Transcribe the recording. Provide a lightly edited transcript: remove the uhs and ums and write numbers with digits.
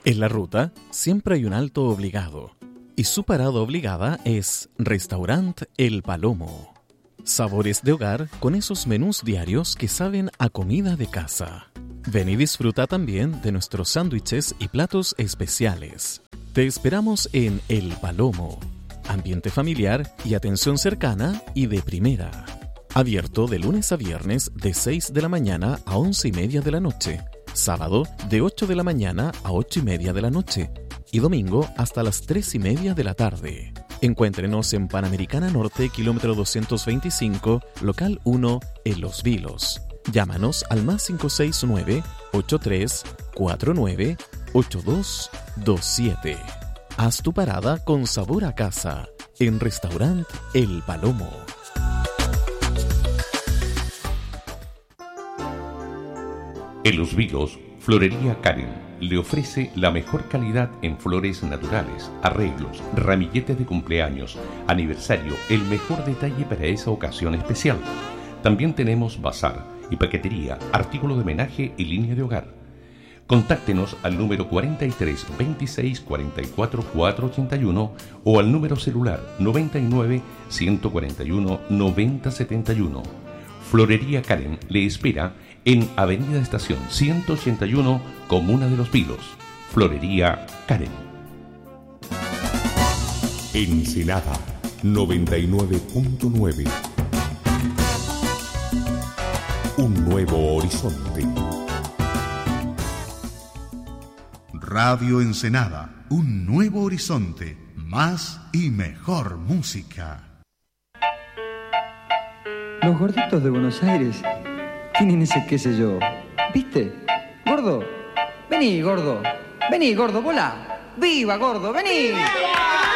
En la ruta siempre hay un alto obligado, y su parada obligada es Restaurant El Palomo. Sabores de hogar con esos menús diarios que saben a comida de casa. Ven y disfruta también de nuestros sándwiches y platos especiales. Te esperamos en El Palomo. Ambiente familiar y atención cercana y de primera. Abierto de lunes a viernes de 6 de la mañana a 11:30 de la noche. Sábado de 8 de la mañana a 8:30 de la noche. Y domingo hasta las 3:30 de la tarde. Encuéntrenos en Panamericana Norte, kilómetro 225, local 1, en Los Vilos. Llámanos al +56-983-49-8227. Haz tu parada con sabor a casa en Restaurant El Palomo. En Los Vilos, Florería Karen le ofrece la mejor calidad en flores naturales, arreglos, ramilletes de cumpleaños, aniversario, el mejor detalle para esa ocasión especial. También tenemos bazar y paquetería, artículos de homenaje y línea de hogar. Contáctenos al número 43 26 44 481 o al número celular 99 141 90 71. Florería Karen le espera en Avenida Estación 181, Comuna de Los Vilos. Florería Karen. Ensenada 99.9. Un nuevo horizonte. Radio Ensenada, un nuevo horizonte, más y mejor música. Los gorditos de Buenos Aires tienen ese qué sé yo. ¿Viste? Gordo, vení, gordo, volá. ¡Viva, gordo, vení!